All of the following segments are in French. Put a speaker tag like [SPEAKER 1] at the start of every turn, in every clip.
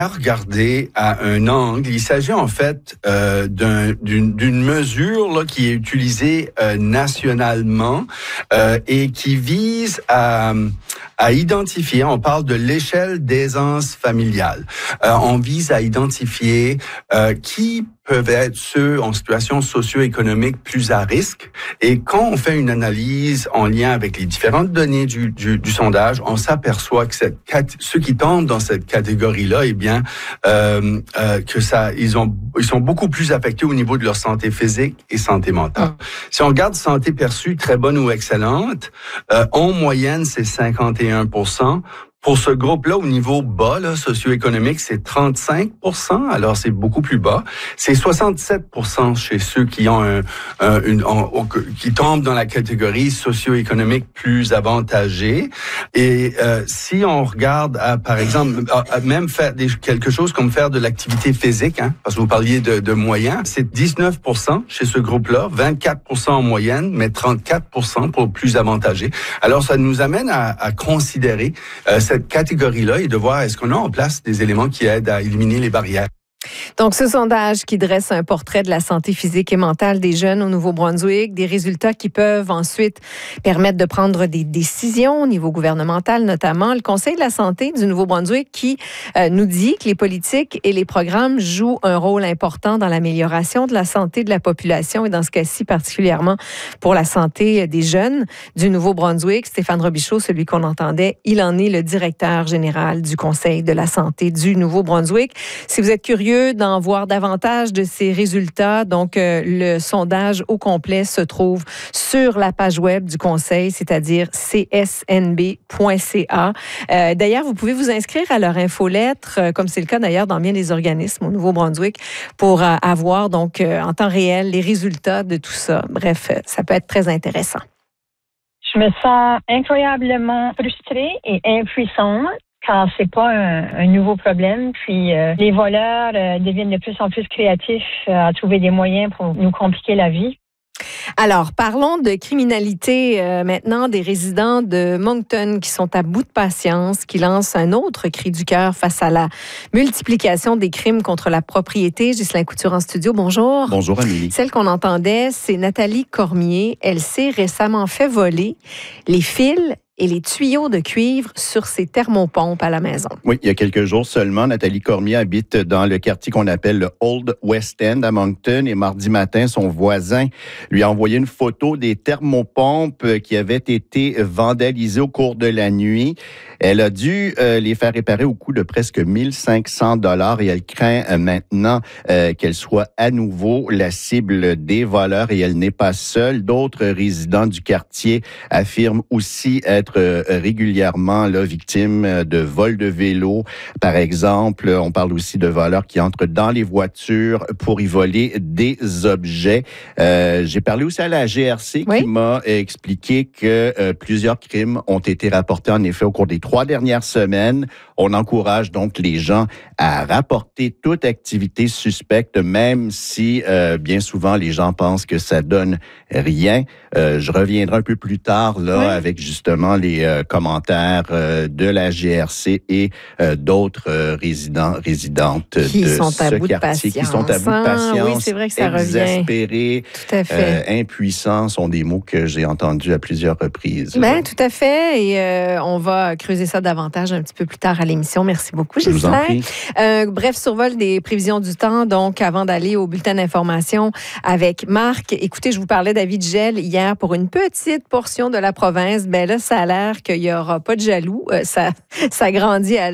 [SPEAKER 1] regarder à un angle. Il s'agit en fait d'une mesure là, qui est utilisée nationalement et qui vise à identifier, on parle de l'échelle d'aisance familiale. On vise à identifier qui peuvent être ceux en situation socio-économique plus à risque. Et quand on fait une analyse en lien avec les différentes données du sondage, on s'aperçoit que ceux qui tombent dans cette catégorie-là, eh bien, ils sont beaucoup plus affectés au niveau de leur santé physique et santé mentale. Si on regarde santé perçue, très bonne ou excellente, en moyenne, c'est 51%. Pour ce groupe-là, au niveau bas, là, socio-économique, c'est 35%. Alors, c'est beaucoup plus bas. C'est 67% chez ceux qui ont qui tombent dans la catégorie socio-économique plus avantagée. Et si on regarde, par exemple, même faire quelque chose comme faire de l'activité physique, parce que vous parliez de moyens, c'est 19% chez ce groupe-là, 24% en moyenne, mais 34% pour plus avantagés. Alors, ça nous amène à considérer cette catégorie-là et de voir est-ce qu'on a en place des éléments qui aident à éliminer les barrières.
[SPEAKER 2] Donc, ce sondage qui dresse un portrait de la santé physique et mentale des jeunes au Nouveau-Brunswick, des résultats qui peuvent ensuite permettre de prendre des décisions au niveau gouvernemental, notamment le Conseil de la santé du Nouveau-Brunswick qui nous dit que les politiques et les programmes jouent un rôle important dans l'amélioration de la santé de la population et dans ce cas-ci particulièrement pour la santé des jeunes du Nouveau-Brunswick. Stéphane Robichaud, celui qu'on entendait, il en est le directeur général du Conseil de la santé du Nouveau-Brunswick. Si vous êtes curieux d'en voir davantage de ces résultats. Donc, le sondage au complet se trouve sur la page web du Conseil, c'est-à-dire csnb.ca. D'ailleurs, vous pouvez vous inscrire à leur infolettre, comme c'est le cas d'ailleurs dans bien des organismes au Nouveau-Brunswick, pour avoir donc en temps réel les résultats de tout ça. Bref, ça peut être très intéressant.
[SPEAKER 3] Je me sens incroyablement frustrée et impuissante. Car c'est pas un nouveau problème. Puis les voleurs deviennent de plus en plus créatifs à trouver des moyens pour nous compliquer la vie.
[SPEAKER 2] Alors, parlons de criminalité maintenant, des résidents de Moncton qui sont à bout de patience, qui lancent un autre cri du cœur face à la multiplication des crimes contre la propriété. Ghislain Couture en studio, bonjour.
[SPEAKER 4] Bonjour Amélie.
[SPEAKER 2] Celle qu'on entendait, c'est Nathalie Cormier. Elle s'est récemment fait voler les fils et les tuyaux de cuivre sur ses thermopompes à la maison.
[SPEAKER 4] Oui, il y a quelques jours seulement, Nathalie Cormier habite dans le quartier qu'on appelle le Old West End à Moncton et mardi matin, son voisin lui a envoyé une photo des thermopompes qui avaient été vandalisées au cours de la nuit. Elle a dû les faire réparer au coût de presque 1500 $ et elle craint maintenant qu'elle soit à nouveau la cible des voleurs et elle n'est pas seule. D'autres résidents du quartier affirment aussi être régulièrement victimes de vols de vélos. Par exemple, on parle aussi de voleurs qui entrent dans les voitures pour y voler des objets. J'ai parlé aussi à la GRC qui m'a expliqué que plusieurs crimes ont été rapportés en effet au cours des 3 dernières semaines. On encourage donc les gens à rapporter toute activité suspecte, même si bien souvent les gens pensent que ça donne rien. Je reviendrai un peu plus tard avec justement les commentaires de la GRC et d'autres résidentes
[SPEAKER 2] qui
[SPEAKER 4] de
[SPEAKER 2] sont
[SPEAKER 4] ce quartier qui sont à bout de patience.
[SPEAKER 2] Oui, c'est vrai que ça
[SPEAKER 4] exaspérés,
[SPEAKER 2] tout à fait.
[SPEAKER 4] Impuissants sont des mots que j'ai entendus à plusieurs reprises.
[SPEAKER 2] Bien, tout à fait. Et on va creuser ça davantage un petit peu plus tard à l'émission. Merci beaucoup, Ghislain.
[SPEAKER 4] Je vous en prie.
[SPEAKER 2] Bref survol des prévisions du temps, donc avant d'aller au bulletin d'information avec Marc. Écoutez, je vous parlais d'avis de gel hier pour une petite portion de la province. Ben là, ça a l'air qu'il n'y aura pas de jaloux. Ça grandit à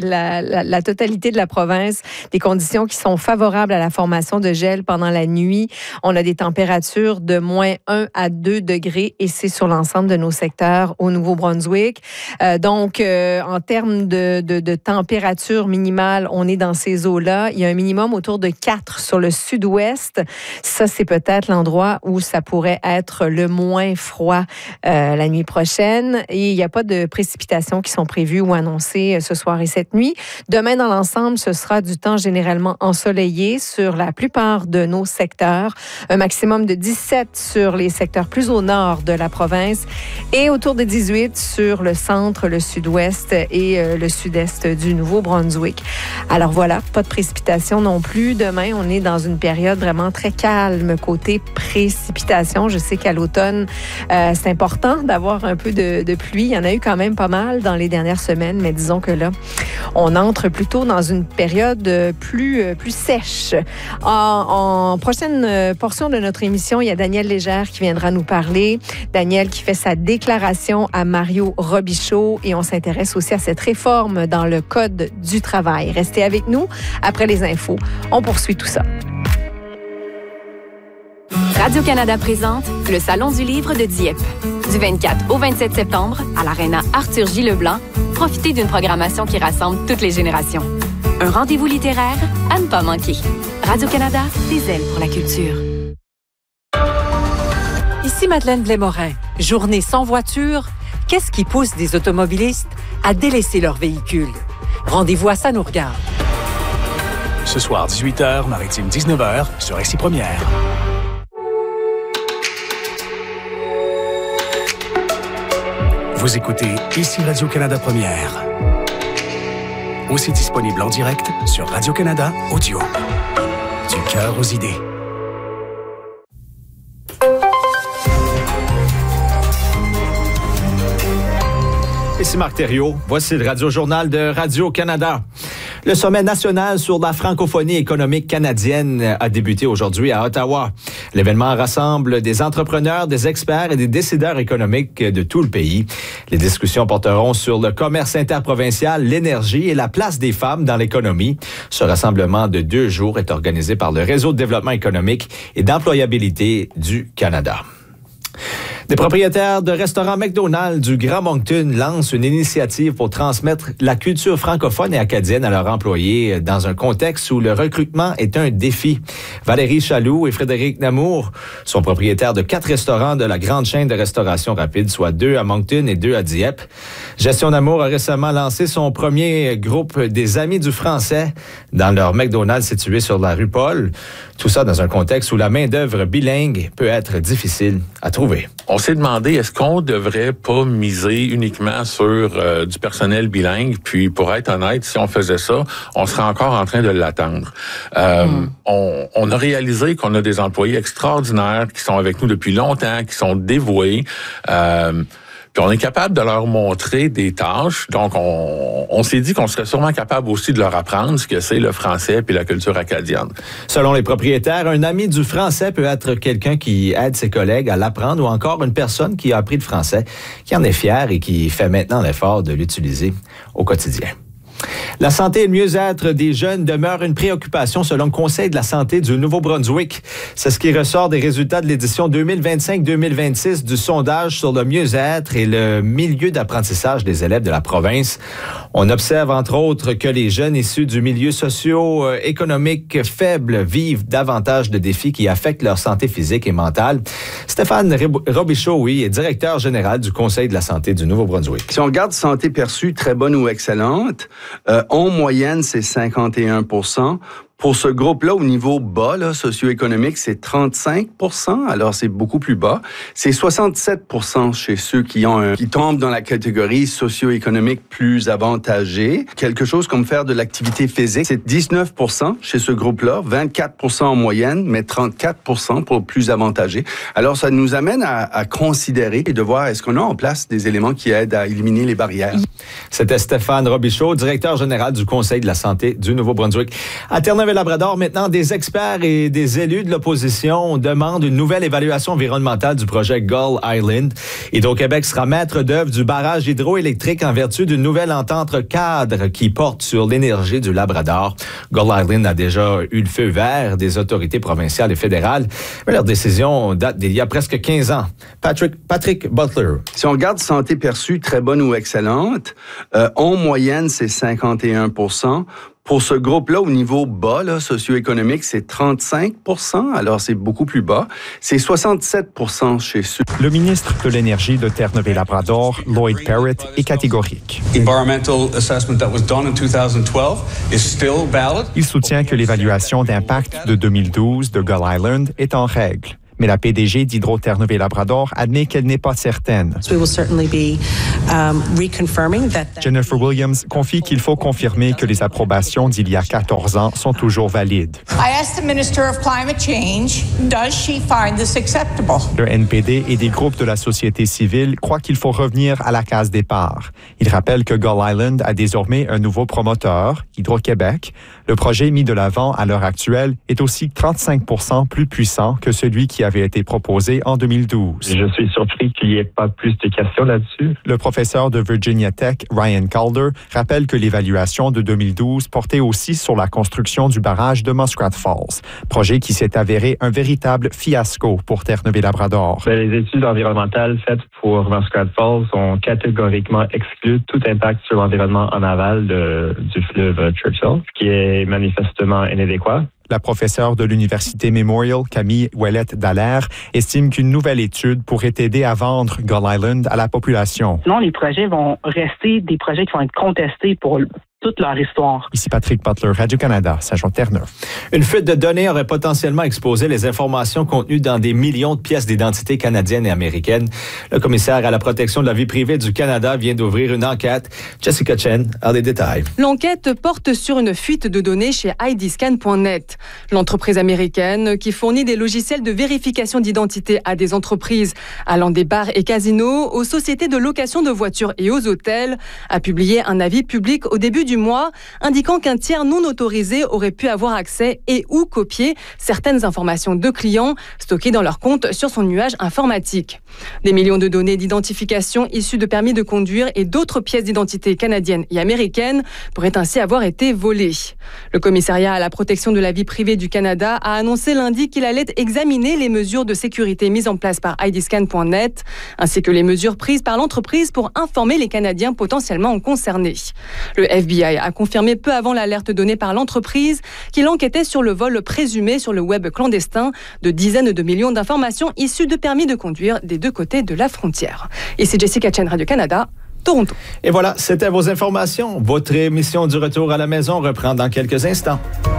[SPEAKER 2] la totalité de la province. Des conditions qui sont favorables à la formation de gel pendant la nuit. On a des températures de moins 1 à 2 degrés et c'est sur l'ensemble de nos secteurs au Nouveau-Brunswick. Donc, en termes de température minimale, on est dans ces eaux-là. Il y a un minimum autour de 4 sur le sud-ouest. Ça, c'est peut-être l'endroit où ça pourrait être le moins froid la nuit prochaine. semaine et il n'y a pas de précipitations qui sont prévues ou annoncées ce soir et cette nuit. Demain, dans l'ensemble, ce sera du temps généralement ensoleillé sur la plupart de nos secteurs. Un maximum de 17 sur les secteurs plus au nord de la province et autour de 18 sur le centre, le sud-ouest et le sud-est du Nouveau-Brunswick. Alors voilà, pas de précipitations non plus. Demain, on est dans une période vraiment très calme côté précipitations. Je sais qu'à l'automne, c'est important d'avoir un peu de pluie. Il y en a eu quand même pas mal dans les dernières semaines, mais disons que là, on entre plutôt dans une période plus sèche. En prochaine portion de notre émission, il y a Daniel Légère qui viendra nous parler. Daniel qui fait sa déclaration à Mario Robichaud et on s'intéresse aussi à cette réforme dans le Code du travail. Restez avec nous. Après les infos, on poursuit tout ça.
[SPEAKER 5] Radio-Canada présente le Salon du livre de Dieppe. Du 24 au 27 septembre, à l'Aréna Arthur J. Leblanc, profitez d'une programmation qui rassemble toutes les générations. Un rendez-vous littéraire à ne pas manquer. Radio-Canada, des ailes pour la culture.
[SPEAKER 6] Ici Madeleine Blais-Morin. Journée sans voiture, qu'est-ce qui pousse des automobilistes à délaisser leur véhicule? Rendez-vous à Ça nous regarde.
[SPEAKER 7] Ce soir, 18h, Maritime 19h, sur RCI Première. Vous écoutez ici Radio-Canada Première. Aussi disponible en direct sur Radio-Canada Audio. Du cœur aux idées.
[SPEAKER 8] Ici Marc Thériault, voici le Radio-Journal de Radio-Canada. Le sommet national sur la francophonie économique canadienne a débuté aujourd'hui à Ottawa. L'événement rassemble des entrepreneurs, des experts et des décideurs économiques de tout le pays. Les discussions porteront sur le commerce interprovincial, l'énergie et la place des femmes dans l'économie. Ce rassemblement de 2 jours est organisé par le Réseau de développement économique et d'employabilité du Canada. Des propriétaires de restaurants McDonald's du Grand Moncton lancent une initiative pour transmettre la culture francophone et acadienne à leurs employés dans un contexte où le recrutement est un défi. Valérie Chaloux et Frédéric Namour sont propriétaires de 4 restaurants de la grande chaîne de restauration rapide, soit 2 à Moncton et 2 à Dieppe. Gestion Namour a récemment lancé son premier groupe des Amis du français dans leur McDonald's situé sur la rue Paul. Tout ça dans un contexte où la main-d'œuvre bilingue peut être difficile à trouver.
[SPEAKER 9] On s'est demandé, est-ce qu'on devrait pas miser uniquement sur du personnel bilingue? Puis, pour être honnête, si on faisait ça, on serait encore en train de l'attendre. On a réalisé qu'on a des employés extraordinaires qui sont avec nous depuis longtemps, qui sont dévoués. Puis on est capable de leur montrer des tâches. Donc, on s'est dit qu'on serait sûrement capable aussi de leur apprendre ce que c'est le français puis la culture acadienne.
[SPEAKER 8] Selon les propriétaires, un ami du français peut être quelqu'un qui aide ses collègues à l'apprendre ou encore une personne qui a appris le français, qui en est fière et qui fait maintenant l'effort de l'utiliser au quotidien. La santé et le mieux-être des jeunes demeurent une préoccupation selon le Conseil de la santé du Nouveau-Brunswick. C'est ce qui ressort des résultats de l'édition 2025-2026 du sondage sur le mieux-être et le milieu d'apprentissage des élèves de la province. On observe entre autres que les jeunes issus du milieu socio-économique faible vivent davantage de défis qui affectent leur santé physique et mentale. Stéphane Robichaud, est directeur général du Conseil de la santé du Nouveau-Brunswick.
[SPEAKER 1] Si on regarde santé perçue, très bonne ou excellente, en moyenne, c'est 51%. Pour ce groupe-là, au niveau bas, là, socio-économique, c'est 35%. Alors, c'est beaucoup plus bas. C'est 67% chez ceux qui tombent dans la catégorie socio-économique plus avantagée. Quelque chose comme faire de l'activité physique, c'est 19% chez ce groupe-là, 24% en moyenne, mais 34% pour plus avantagés. Alors, ça nous amène à considérer et de voir est-ce qu'on a en place des éléments qui aident à éliminer les barrières.
[SPEAKER 8] C'était Stéphane Robichaud, directeur général du Conseil de la santé du Nouveau-Brunswick. À Terre-Neuve-et-Labrador, maintenant, des experts et des élus de l'opposition demandent une nouvelle évaluation environnementale du projet Gull Island. Hydro-Québec sera maître d'œuvre du barrage hydroélectrique en vertu d'une nouvelle entente cadre qui porte sur l'énergie du Labrador. Gull Island a déjà eu le feu vert des autorités provinciales et fédérales, mais leur décision date d'il y a presque 15 ans. Patrick Butler.
[SPEAKER 1] Si on regarde santé perçue, très bonne ou excellente, en moyenne, c'est 51%. Pour ce groupe-là, au niveau bas, là, socio-économique, c'est 35%, alors c'est beaucoup plus bas. C'est 67% chez ceux.
[SPEAKER 10] Le ministre de l'Énergie de Terre-Neuve-et-Labrador, Lloyd Parrott, est catégorique. Il soutient que l'évaluation d'impact de 2012 de Gull Island est en règle. Mais la PDG d'Hydro-Terre-Neuve-et-Labrador admet qu'elle n'est pas certaine. Jennifer Williams confie qu'il faut confirmer que les approbations d'il y a 14 ans sont toujours valides. Le NPD et des groupes de la société civile croient qu'il faut revenir à la case départ. Ils rappellent que Gull Island a désormais un nouveau promoteur, Hydro-Québec. Le projet mis de l'avant à l'heure actuelle est aussi 35% plus puissant que celui qui avait été proposé en 2012.
[SPEAKER 11] Je suis surpris qu'il n'y ait pas plus de questions là-dessus.
[SPEAKER 10] Le professeur de Virginia Tech, Ryan Calder, rappelle que l'évaluation de 2012 portait aussi sur la construction du barrage de Muskrat Falls, projet qui s'est avéré un véritable fiasco pour Terre-Neuve-et-Labrador.
[SPEAKER 11] Les études environnementales faites pour Muskrat Falls ont catégoriquement exclu tout impact sur l'environnement en aval du fleuve Churchill, ce qui est manifestement inadéquat.
[SPEAKER 10] La professeure de l'Université Memorial, Camille Ouellette-Dallaire, estime qu'une nouvelle étude pourrait aider à vendre Gull Island à la population.
[SPEAKER 12] Sinon, les projets vont rester des projets qui vont être contestés pour toute leur histoire.
[SPEAKER 10] Ici Patrick Butler, Radio-Canada, Saint-Jean-Terre-Neuve.
[SPEAKER 8] Une fuite de données aurait potentiellement exposé les informations contenues dans des millions de pièces d'identité canadiennes et américaines. Le commissaire à la protection de la vie privée du Canada vient d'ouvrir une enquête. Jessica Chen a les détails.
[SPEAKER 13] L'enquête porte sur une fuite de données chez IDscan.net. L'entreprise américaine qui fournit des logiciels de vérification d'identité à des entreprises allant des bars et casinos, aux sociétés de location de voitures et aux hôtels, a publié un avis public au début du mois, indiquant qu'un tiers non autorisé aurait pu avoir accès et ou copier certaines informations de clients stockées dans leur compte sur son nuage informatique. Des millions de données d'identification issues de permis de conduire et d'autres pièces d'identité canadiennes et américaines pourraient ainsi avoir été volées. Le commissariat à la protection de la vie privée du Canada a annoncé lundi qu'il allait examiner les mesures de sécurité mises en place par IDscan.net, ainsi que les mesures prises par l'entreprise pour informer les Canadiens potentiellement concernés. Le FBI a confirmé peu avant l'alerte donnée par l'entreprise qu'il enquêtait sur le vol présumé sur le web clandestin de dizaines de millions d'informations issues de permis de conduire des deux côtés de la frontière. Ici Jessica Chen, Radio-Canada, Toronto.
[SPEAKER 8] Et voilà, c'était vos informations. Votre émission du retour à la maison reprend dans quelques instants.